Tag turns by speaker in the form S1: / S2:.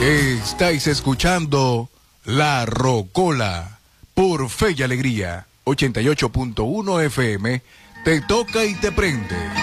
S1: Estáis escuchando La Rocola por Fe y Alegría, 88.1 FM. Te toca y te prende.